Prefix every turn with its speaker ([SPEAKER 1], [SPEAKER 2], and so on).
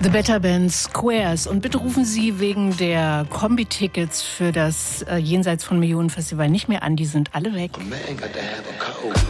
[SPEAKER 1] The Better Band Squares. Und bitte rufen Sie wegen der Kombi-Tickets für das Jenseits von Millionen Festival nicht mehr an. Die sind alle weg.